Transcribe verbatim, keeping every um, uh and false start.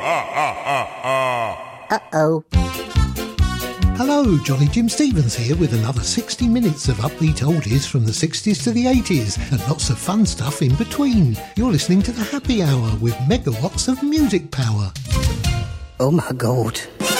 Uh-oh. Hello, Jolly Jim Stevens here with another sixty minutes of upbeat oldies from the sixties to the eighties and lots of fun stuff in between. You're listening to The Happy Hour with megawatts of music power. Oh my God.